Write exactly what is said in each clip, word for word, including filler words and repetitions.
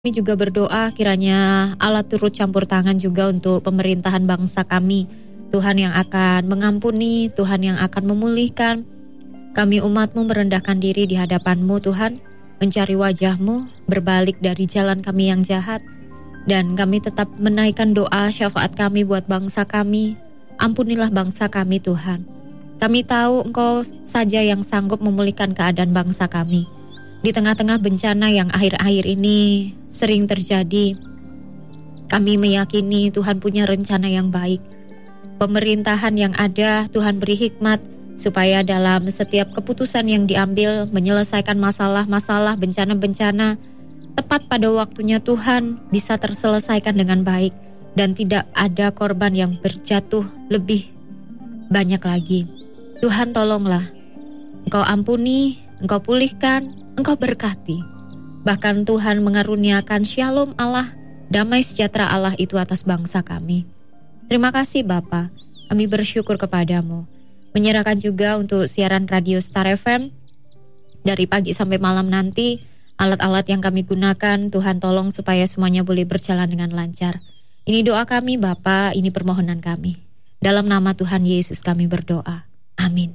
Kami juga berdoa kiranya Allah turut campur tangan juga untuk pemerintahan bangsa kami. Tuhan yang akan mengampuni, Tuhan yang akan memulihkan. Kami umat-Mu merendahkan diri di hadapan-Mu Tuhan, mencari wajah-Mu, berbalik dari jalan kami yang jahat. Dan kami tetap menaikkan doa syafaat kami buat bangsa kami. Ampunilah bangsa kami Tuhan. Kami tahu Engkau saja yang sanggup memulihkan keadaan bangsa kami. Di tengah-tengah bencana yang akhir-akhir ini sering terjadi, kami meyakini Tuhan punya rencana yang baik. Pemerintahan yang ada, Tuhan beri hikmat supaya dalam setiap keputusan yang diambil menyelesaikan masalah-masalah bencana-bencana tepat pada waktunya Tuhan bisa terselesaikan dengan baik dan tidak ada korban yang berjatuh lebih banyak lagi. Tuhan tolonglah, Engkau ampuni, Engkau pulihkan, Engkau berkati. Bahkan Tuhan mengaruniakan shalom Allah, damai sejahtera Allah itu atas bangsa kami. Terima kasih Bapa, kami bersyukur kepadamu. Menyerahkan juga untuk siaran radio Star F M dari pagi sampai malam nanti. Alat-alat yang kami gunakan, Tuhan tolong supaya semuanya boleh berjalan dengan lancar. Ini doa kami Bapa, ini permohonan kami. Dalam nama Tuhan Yesus kami berdoa. Amin.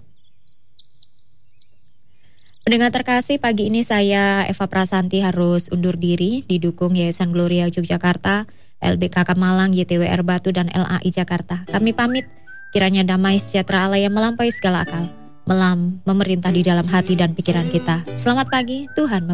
Pendengar terkasih, pagi ini saya Eva Prasanti harus undur diri, didukung Yayasan Gloria Yogyakarta, L B K K Malang, Y T W R Batu, dan L A I Jakarta. Kami pamit, kiranya damai sejahtera Allah yang melampaui segala akal, melam memerintah di dalam hati dan pikiran kita. Selamat pagi, Tuhan memberkati.